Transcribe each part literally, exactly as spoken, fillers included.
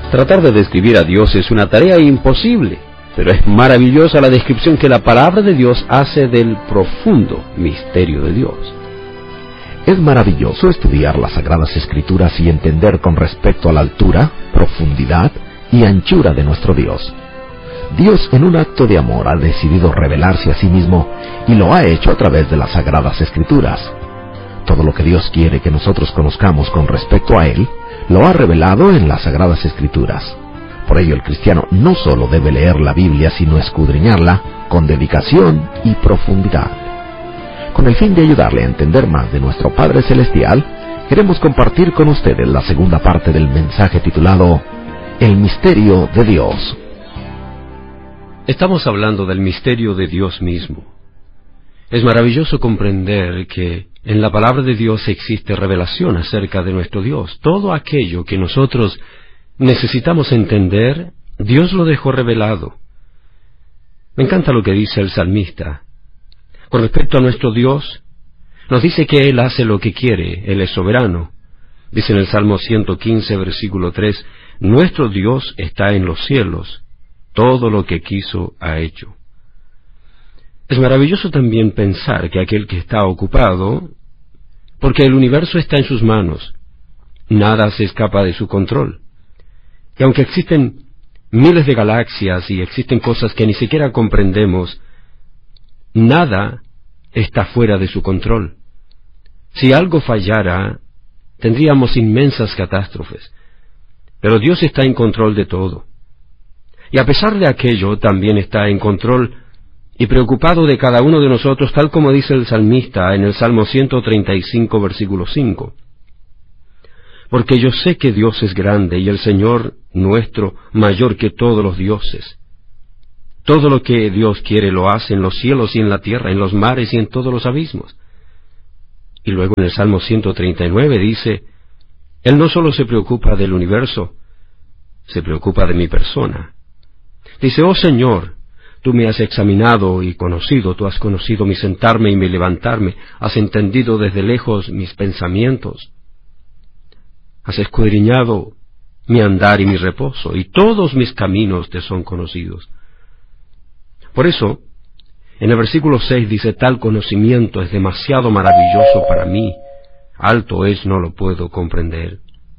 Tratar de describir a Dios es una tarea imposible, pero es maravillosa la descripción que la palabra de Dios hace del profundo misterio de Dios. Es maravilloso estudiar las Sagradas Escrituras y entender con respecto a la altura, profundidad y anchura de nuestro Dios. Dios, en un acto de amor, ha decidido revelarse a sí mismo y lo ha hecho a través de las Sagradas Escrituras. Todo lo que Dios quiere que nosotros conozcamos con respecto a Él, lo ha revelado en las Sagradas Escrituras. Por ello, el cristiano no solo debe leer la Biblia, sino escudriñarla con dedicación y profundidad. Con el fin de ayudarle a entender más de nuestro Padre Celestial, queremos compartir con ustedes la segunda parte del mensaje titulado El Misterio de Dios. Estamos hablando del misterio de Dios mismo. Es maravilloso comprender que en la palabra de Dios existe revelación acerca de nuestro Dios. Todo aquello que nosotros necesitamos entender, Dios lo dejó revelado. Me encanta lo que dice el salmista. Con respecto a nuestro Dios, nos dice que Él hace lo que quiere, Él es soberano. Dice en el Salmo ciento quince, versículo tres, nuestro Dios está en los cielos, todo lo que quiso ha hecho. Es maravilloso también pensar que aquel que está ocupado, porque el universo está en sus manos, nada se escapa de su control. Y aunque existen miles de galaxias y existen cosas que ni siquiera comprendemos, nada está fuera de su control. Si algo fallara, tendríamos inmensas catástrofes. Pero Dios está en control de todo. Y a pesar de aquello, también está en control y preocupado de cada uno de nosotros, tal como dice el salmista en el Salmo ciento treinta y cinco, versículo cinco. Porque yo sé que Dios es grande y el Señor nuestro mayor que todos los dioses. Todo lo que Dios quiere lo hace en los cielos y en la tierra, en los mares y en todos los abismos. Y luego en el Salmo ciento treinta y nueve dice, Él no solo se preocupa del universo, se preocupa de mi persona. Dice, oh Señor, tú me has examinado y conocido, tú has conocido mi sentarme y mi levantarme, has entendido desde lejos mis pensamientos, has escudriñado mi andar y mi reposo, y todos mis caminos te son conocidos. Por eso, en el versículo seis dice, tal conocimiento es demasiado maravilloso para mí, alto es, no lo puedo comprender.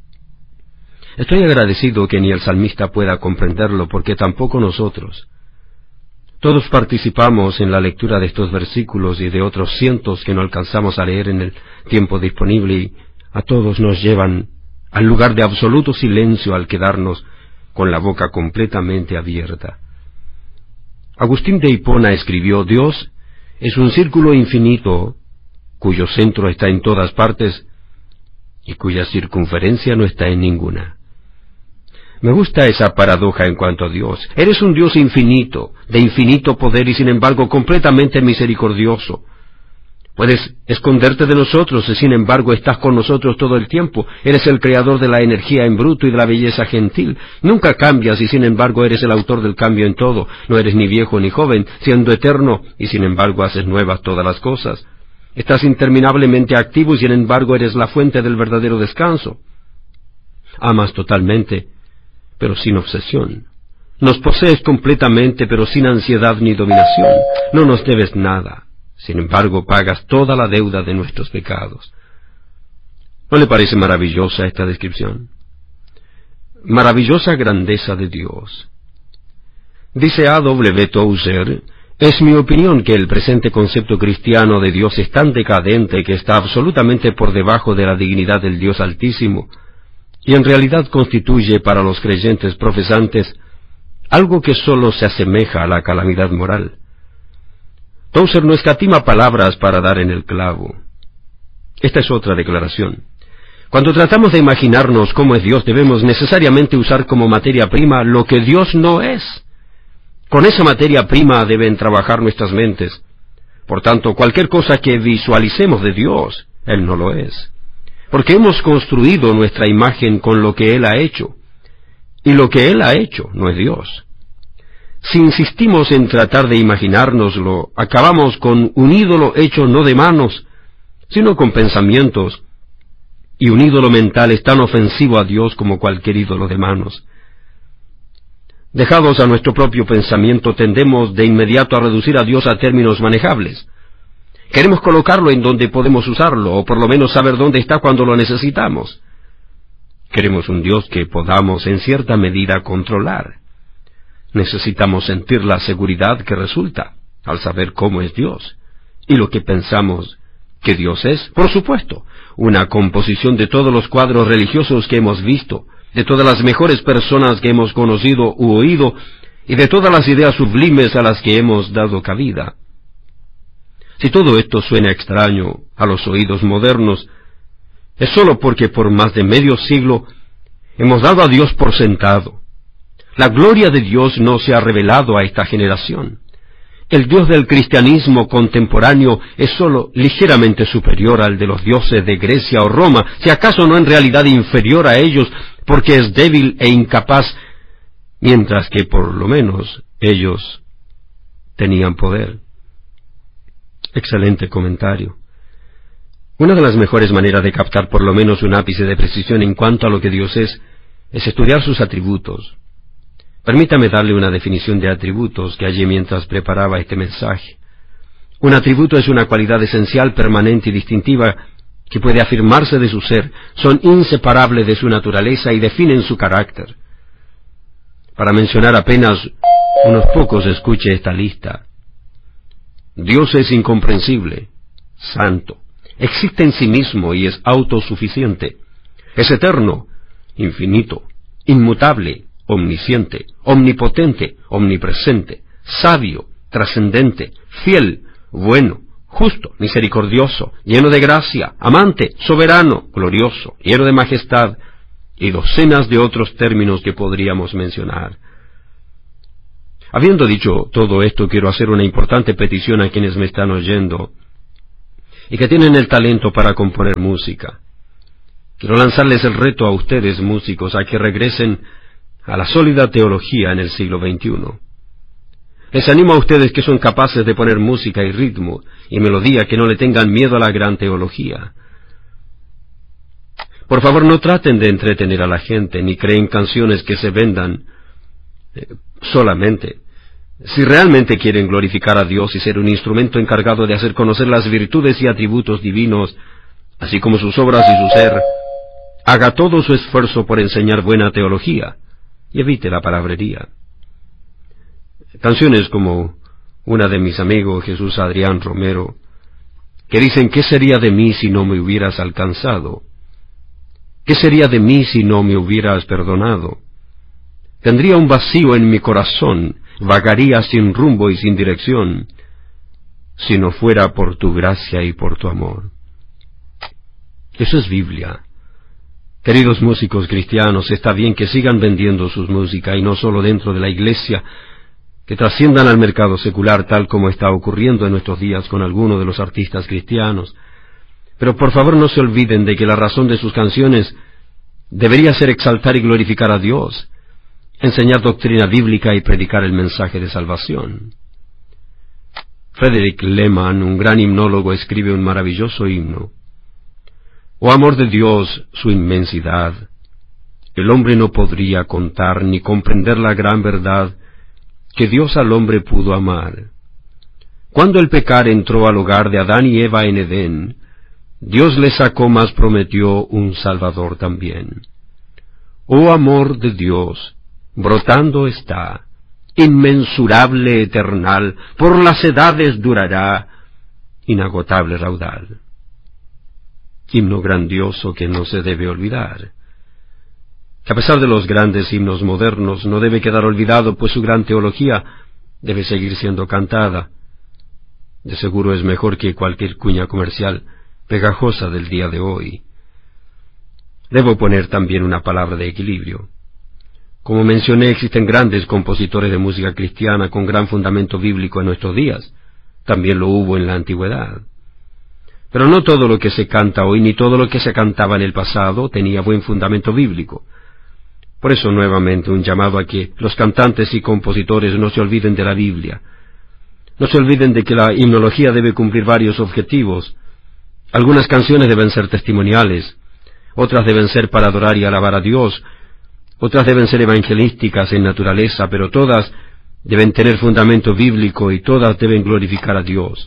Estoy agradecido que ni el salmista pueda comprenderlo, porque tampoco nosotros. Todos participamos en la lectura de estos versículos y de otros cientos que no alcanzamos a leer en el tiempo disponible, y a todos nos llevan al lugar de absoluto silencio al quedarnos con la boca completamente abierta. Agustín de Hipona escribió, Dios es un círculo infinito, cuyo centro está en todas partes y cuya circunferencia no está en ninguna. Me gusta esa paradoja en cuanto a Dios. Eres un Dios infinito, de infinito poder y sin embargo completamente misericordioso. Puedes esconderte de nosotros y sin embargo estás con nosotros todo el tiempo. Eres el creador de la energía en bruto y de la belleza gentil. Nunca cambias y sin embargo eres el autor del cambio en todo. No eres ni viejo ni joven, siendo eterno y sin embargo haces nuevas todas las cosas. Estás interminablemente activo y sin embargo eres la fuente del verdadero descanso. Amas totalmente, pero sin obsesión. Nos posees completamente, pero sin ansiedad ni dominación. No nos debes nada. Sin embargo, pagas toda la deuda de nuestros pecados. ¿No le parece maravillosa esta descripción? Maravillosa grandeza de Dios. Dice A W Tozer, es mi opinión que el presente concepto cristiano de Dios es tan decadente que está absolutamente por debajo de la dignidad del Dios Altísimo, y en realidad constituye para los creyentes profesantes algo que sólo se asemeja a la calamidad moral. Tozer no escatima palabras para dar en el clavo. Esta es otra declaración. Cuando tratamos de imaginarnos cómo es Dios, debemos necesariamente usar como materia prima lo que Dios no es. Con esa materia prima deben trabajar nuestras mentes. Por tanto, cualquier cosa que visualicemos de Dios, Él no lo es. Porque hemos construido nuestra imagen con lo que Él ha hecho. Y lo que Él ha hecho no es Dios. Si insistimos en tratar de imaginárnoslo, acabamos con un ídolo hecho no de manos, sino con pensamientos, y un ídolo mental es tan ofensivo a Dios como cualquier ídolo de manos. Dejados a nuestro propio pensamiento, tendemos de inmediato a reducir a Dios a términos manejables. Queremos colocarlo en donde podemos usarlo, o por lo menos saber dónde está cuando lo necesitamos. Queremos un Dios que podamos en cierta medida controlar. Necesitamos sentir la seguridad que resulta al saber cómo es Dios, y lo que pensamos que Dios es, por supuesto, una composición de todos los cuadros religiosos que hemos visto, de todas las mejores personas que hemos conocido u oído, y de todas las ideas sublimes a las que hemos dado cabida. Si todo esto suena extraño a los oídos modernos, es sólo porque por más de medio siglo hemos dado a Dios por sentado. La gloria de Dios no se ha revelado a esta generación. El Dios del cristianismo contemporáneo es sólo ligeramente superior al de los dioses de Grecia o Roma, si acaso no en realidad inferior a ellos, porque es débil e incapaz, mientras que por lo menos ellos tenían poder. Excelente comentario. Una de las mejores maneras de captar por lo menos un ápice de precisión en cuanto a lo que Dios es, es estudiar sus atributos. Permítame darle una definición de atributos que hallé mientras preparaba este mensaje. Un atributo es una cualidad esencial, permanente y distintiva que puede afirmarse de su ser, son inseparables de su naturaleza y definen su carácter. Para mencionar apenas unos pocos, escuche esta lista. Dios es incomprensible, santo, existe en sí mismo y es autosuficiente, es eterno, infinito, inmutable, omnisciente, omnipotente, omnipresente, sabio, trascendente, fiel, bueno, justo, misericordioso, lleno de gracia, amante, soberano, glorioso, lleno de majestad, y docenas de otros términos que podríamos mencionar. Habiendo dicho todo esto, quiero hacer una importante petición a quienes me están oyendo y que tienen el talento para componer música. Quiero lanzarles el reto a ustedes, músicos, a que regresen a la sólida teología en el siglo veintiuno. Les animo a ustedes que son capaces de poner música y ritmo y melodía, que no le tengan miedo a la gran teología. Por favor, no traten de entretener a la gente, ni creen canciones que se vendan eh, solamente. Si realmente quieren glorificar a Dios y ser un instrumento encargado de hacer conocer las virtudes y atributos divinos, así como sus obras y su ser, haga todo su esfuerzo por enseñar buena teología y evite la palabrería. Canciones como una de mis amigos Jesús Adrián Romero, que dicen: ¿qué sería de mí si no me hubieras alcanzado? ¿Qué sería de mí si no me hubieras perdonado? Tendría un vacío en mi corazón, vagaría sin rumbo y sin dirección, si no fuera por tu gracia y por tu amor. Eso es Biblia. Queridos músicos cristianos, está bien que sigan vendiendo sus música, y no solo dentro de la iglesia, que trasciendan al mercado secular, tal como está ocurriendo en nuestros días con algunos de los artistas cristianos. Pero por favor no se olviden de que la razón de sus canciones debería ser exaltar y glorificar a Dios, enseñar doctrina bíblica y predicar el mensaje de salvación. Frederick Lehman, un gran himnólogo, escribe un maravilloso himno. Oh amor de Dios, su inmensidad, el hombre no podría contar ni comprender la gran verdad que Dios al hombre pudo amar. Cuando el pecar entró al hogar de Adán y Eva en Edén, Dios le sacó, mas prometió un Salvador también. Oh amor de Dios, brotando está, inmensurable, eternal, por las edades durará, inagotable raudal. Himno grandioso que no se debe olvidar, que a pesar de los grandes himnos modernos no debe quedar olvidado, pues su gran teología debe seguir siendo cantada. De seguro es mejor que cualquier cuña comercial pegajosa del día de hoy. Debo poner también una palabra de equilibrio. Como mencioné, existen grandes compositores de música cristiana con gran fundamento bíblico en nuestros días. También lo hubo en la antigüedad. Pero no todo lo que se canta hoy, ni todo lo que se cantaba en el pasado, tenía buen fundamento bíblico. Por eso, nuevamente, un llamado a que los cantantes y compositores no se olviden de la Biblia. No se olviden de que la himnología debe cumplir varios objetivos. Algunas canciones deben ser testimoniales, otras deben ser para adorar y alabar a Dios, Otras deben ser evangelísticas en naturaleza, pero todas deben tener fundamento bíblico y todas deben glorificar a Dios.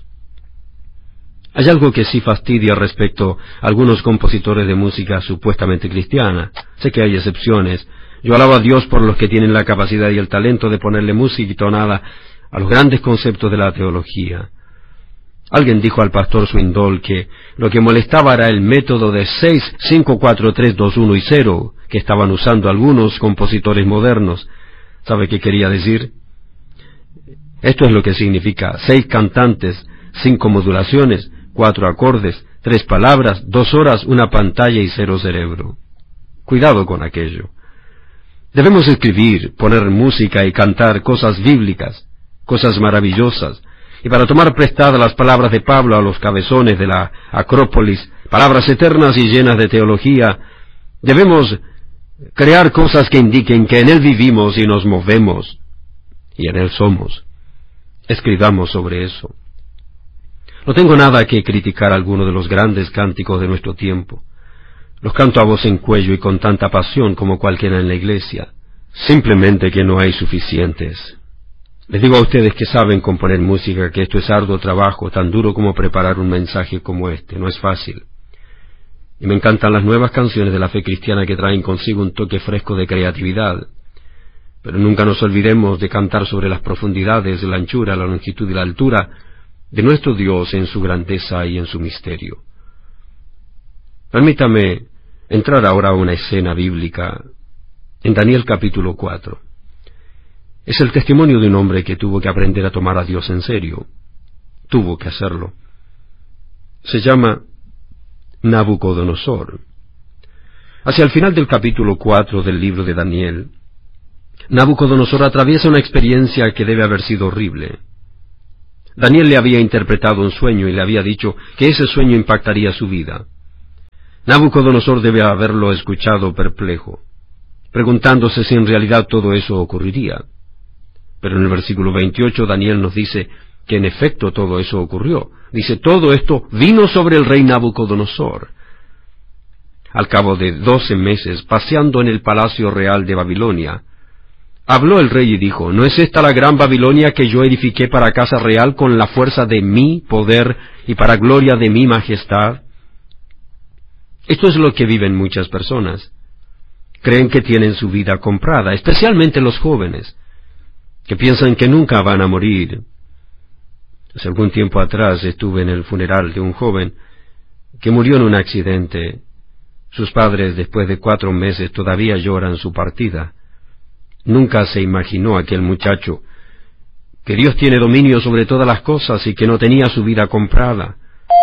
Hay algo que sí fastidia respecto a algunos compositores de música supuestamente cristiana. Sé que hay excepciones. Yo alabo a Dios por los que tienen la capacidad y el talento de ponerle música y tonada a los grandes conceptos de la teología. Alguien dijo al pastor Swindoll que lo que molestaba era el método de seis, cinco, cuatro, tres, dos, uno y cero que estaban usando algunos compositores modernos. ¿Sabe qué quería decir? Esto es lo que significa seis cantantes, cinco modulaciones, cuatro acordes, tres palabras, dos horas, una pantalla y cero cerebro. Cuidado con aquello. Debemos escribir, poner música y cantar cosas bíblicas, cosas maravillosas, y para tomar prestadas las palabras de Pablo a los cabezones de la Acrópolis, palabras eternas y llenas de teología, debemos crear cosas que indiquen que en Él vivimos y nos movemos, y en Él somos. Escribamos sobre eso. No tengo nada que criticar a alguno de los grandes cánticos de nuestro tiempo. Los canto a voz en cuello y con tanta pasión como cualquiera en la iglesia. Simplemente que no hay suficientes. Les digo a ustedes que saben componer música que esto es arduo trabajo, tan duro como preparar un mensaje como este. No es fácil. Y me encantan las nuevas canciones de la fe cristiana que traen consigo un toque fresco de creatividad. Pero nunca nos olvidemos de cantar sobre las profundidades, la anchura, la longitud y la altura de nuestro Dios en su grandeza y en su misterio. Permítame entrar ahora a una escena bíblica en Daniel capítulo cuatro. Es el testimonio de un hombre que tuvo que aprender a tomar a Dios en serio. Tuvo que hacerlo. Se llama Nabucodonosor. Hacia el final del capítulo cuatro del libro de Daniel, Nabucodonosor atraviesa una experiencia que debe haber sido horrible. Daniel le había interpretado un sueño y le había dicho que ese sueño impactaría su vida. Nabucodonosor debe haberlo escuchado perplejo, preguntándose si en realidad todo eso ocurriría. Pero en el versículo veintiocho Daniel nos dice que en efecto todo eso ocurrió. Dice, todo esto vino sobre el rey Nabucodonosor. Al cabo de doce meses, paseando en el palacio real de Babilonia, habló el rey y dijo, ¿no es esta la gran Babilonia que yo edifiqué para casa real con la fuerza de mi poder y para gloria de mi majestad? Esto es lo que viven muchas personas. Creen que tienen su vida comprada, especialmente los jóvenes, que piensan que nunca van a morir. Hace algún tiempo atrás estuve en el funeral de un joven que murió en un accidente. Sus padres, después de cuatro meses, todavía lloran su partida. Nunca se imaginó aquel muchacho que Dios tiene dominio sobre todas las cosas y que no tenía su vida comprada.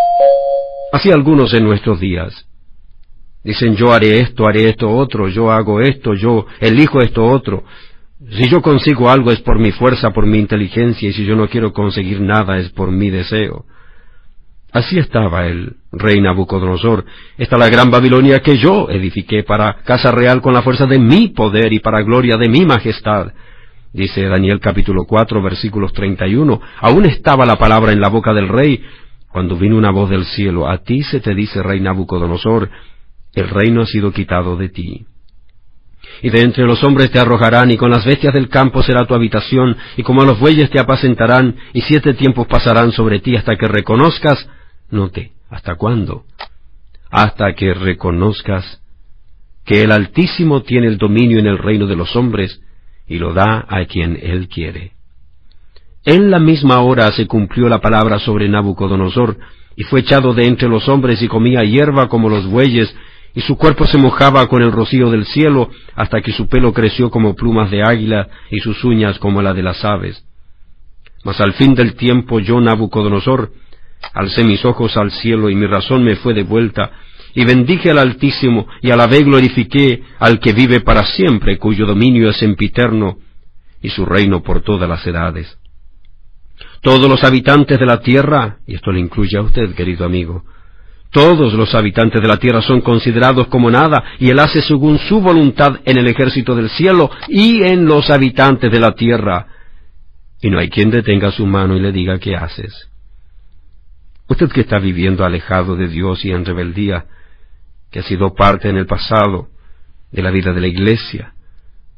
Así algunos en nuestros días dicen, yo haré esto, haré esto otro, yo hago esto, yo elijo esto otro. Si yo consigo algo es por mi fuerza, por mi inteligencia, y si yo no quiero conseguir nada es por mi deseo. Así estaba el rey Nabucodonosor. Esta es la gran Babilonia que yo edifiqué para casa real con la fuerza de mi poder y para gloria de mi majestad. Dice Daniel capítulo cuatro, versículos treinta y uno. Aún estaba la palabra en la boca del rey, cuando vino una voz del cielo. A ti se te dice, rey Nabucodonosor, el reino ha sido quitado de ti. Y de entre los hombres te arrojarán, y con las bestias del campo será tu habitación, y como a los bueyes te apacentarán, y siete tiempos pasarán sobre ti hasta que reconozcas. Note, ¿hasta cuándo? Hasta que reconozcas que el Altísimo tiene el dominio en el reino de los hombres, y lo da a quien Él quiere. En la misma hora se cumplió la palabra sobre Nabucodonosor, y fue echado de entre los hombres y comía hierba como los bueyes, y su cuerpo se mojaba con el rocío del cielo, hasta que su pelo creció como plumas de águila, y sus uñas como la de las aves. Mas al fin del tiempo yo, Nabucodonosor, alcé mis ojos al cielo, y mi razón me fue devuelta, y bendije al Altísimo, y alabé y glorifiqué al que vive para siempre, cuyo dominio es sempiterno, y su reino por todas las edades. Todos los habitantes de la tierra, y esto le incluye a usted, querido amigo, todos los habitantes de la tierra son considerados como nada, y Él hace según su voluntad en el ejército del cielo y en los habitantes de la tierra, y no hay quien detenga su mano y le diga qué haces. Usted que está viviendo alejado de Dios y en rebeldía, que ha sido parte en el pasado de la vida de la iglesia,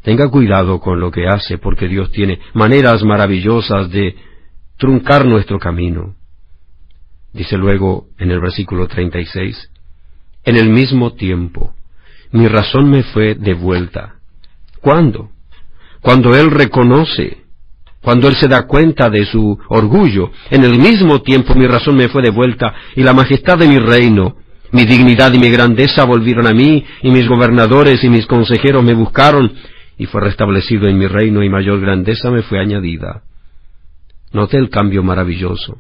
Tenga cuidado con lo que hace, porque Dios tiene maneras maravillosas de truncar nuestro camino. Dice luego en el versículo treinta y seis, en el mismo tiempo, mi razón me fue devuelta. ¿Cuándo? Cuando Él reconoce, cuando Él se da cuenta de su orgullo. En el mismo tiempo mi razón me fue devuelta, y la majestad de mi reino, mi dignidad y mi grandeza volvieron a mí, y mis gobernadores y mis consejeros me buscaron, y fue restablecido en mi reino, y mayor grandeza me fue añadida. Note el cambio maravilloso.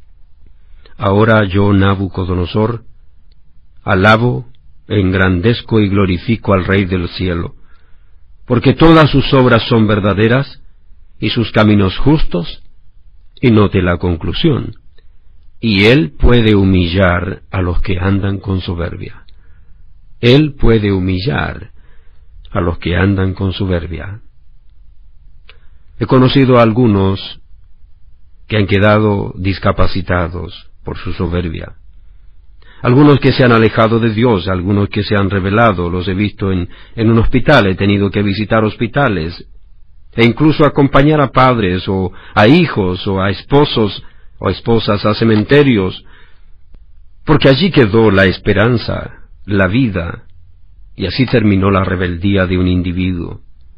Ahora yo, Nabucodonosor, alabo, engrandezco y glorifico al Rey del cielo, porque todas sus obras son verdaderas, y sus caminos justos, y note la conclusión, y Él puede humillar a los que andan con soberbia. Él puede humillar a los que andan con soberbia. He conocido a algunos que han quedado discapacitados por su soberbia. Algunos que se han alejado de Dios, algunos que se han rebelado, los he visto en, en un hospital, he tenido que visitar hospitales, e incluso acompañar a padres, o a hijos, o a esposos, o esposas a cementerios, porque allí quedó la esperanza, la vida, y así terminó la rebeldía de un individuo.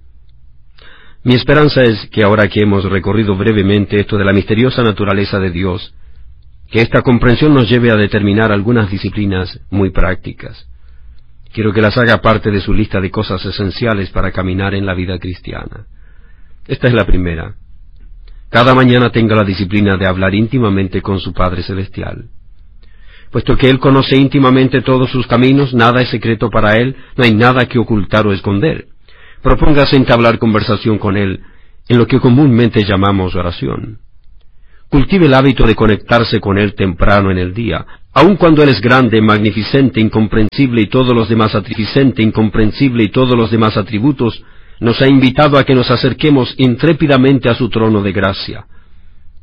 Mi esperanza es que ahora que hemos recorrido brevemente esto de la misteriosa naturaleza de Dios, que esta comprensión nos lleve a determinar algunas disciplinas muy prácticas. Quiero que las haga parte de su lista de cosas esenciales para caminar en la vida cristiana. Esta es la primera. Cada mañana tenga la disciplina de hablar íntimamente con su Padre Celestial. Puesto que Él conoce íntimamente todos sus caminos, nada es secreto para Él, no hay nada que ocultar o esconder. Propóngase entablar conversación con Él, en lo que comúnmente llamamos oración. Cultive el hábito de conectarse con Él temprano en el día, aun cuando Él es grande, magnificente, incomprensible y todos los demás atributos, incomprensible y todos los demás atributos, nos ha invitado a que nos acerquemos intrépidamente a su trono de gracia.